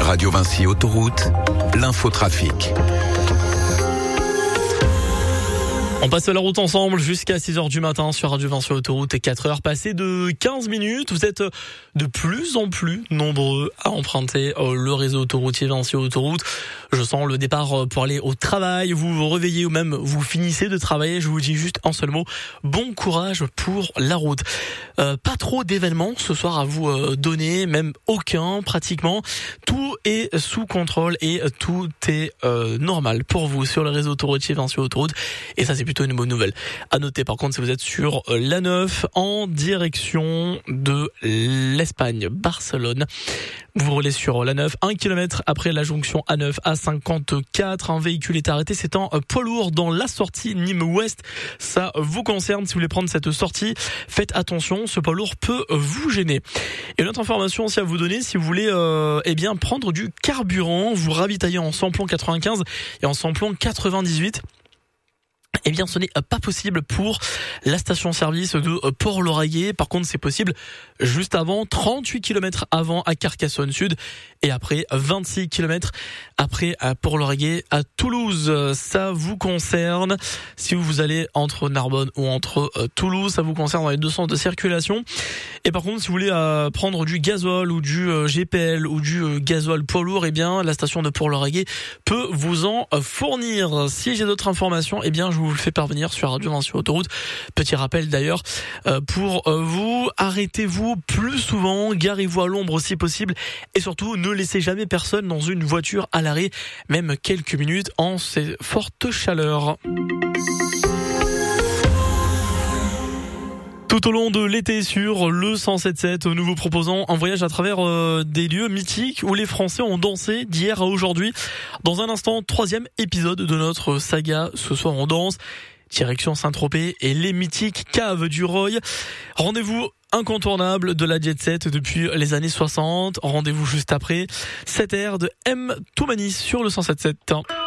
Radio Vinci Autoroute, l'infotrafic. On passe la route ensemble jusqu'à 6h du matin sur Radio Vinci Autoroute et 4h passées de 15 minutes. Vous êtes de plus en plus nombreux à emprunter le réseau autoroutier Vinci Autoroute. Je sens le départ pour aller au travail, vous vous réveillez ou même vous finissez de travailler. Je vous dis juste un seul mot, bon courage pour la route. Pas trop d'événements ce soir à vous donner, même aucun pratiquement. Tout est sous contrôle et tout est normal pour vous sur le réseau autoroutier Vinci Autoroute. Et ça c'est plutôt une bonne nouvelle. À noter par contre si vous êtes sur l'A9 en direction de l'Espagne, Barcelone. Vous roulez sur l'A9, 1 km après la jonction A9 A54. Un véhicule est arrêté, c'est un poids lourd dans la sortie Nîmes-Ouest. Ça vous concerne, si vous voulez prendre cette sortie, faites attention, ce poids lourd peut vous gêner. Et une autre information aussi à vous donner, si vous voulez prendre du carburant, vous ravitailler en samplon 95 et en samplon 98. Eh bien, ce n'est pas possible pour la station-service de Port-Lauragais. Par contre, c'est possible juste avant, 38 km avant à Carcassonne Sud et après 26 km après à Port-Lauragais à Toulouse. Ça vous concerne. Si vous allez entre Narbonne ou entre Toulouse, ça vous concerne dans les deux sens de circulation. Et par contre, si vous voulez prendre du gasoil ou du GPL ou du gasoil poids lourd, eh bien, la station de Port-Lauragais peut vous en fournir. Si j'ai d'autres informations, eh bien, je vous le fais parvenir sur Radio Vinci Autoroute. Petit rappel d'ailleurs, pour vous, arrêtez-vous plus souvent, garez-vous à l'ombre si possible et surtout ne laissez jamais personne dans une voiture à l'arrêt, même quelques minutes en ces fortes chaleurs. Tout au long de l'été sur le 107.7, nous vous proposons un voyage à travers des lieux mythiques où les Français ont dansé d'hier à aujourd'hui. Dans un instant, 3e épisode de notre saga Ce soir on danse. Direction Saint-Tropez et les mythiques caves du Roy. Rendez-vous incontournable de la jet set depuis les années 60. Rendez-vous juste après. 7 heures de M. Toumani sur le 107.7.